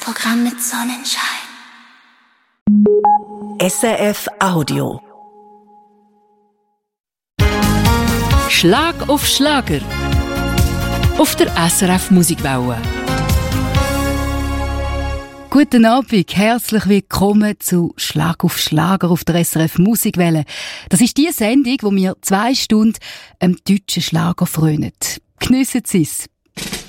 Programm mit Sonnenschein. SRF Audio. Schlag auf Schlager auf der SRF Musikwelle. Guten Abend, herzlich willkommen zu Schlag auf Schlager auf der SRF Musikwelle. Das ist die Sendung, wo wir 2 Stunden einem deutschen Schlager frönen. Geniessen Sie es.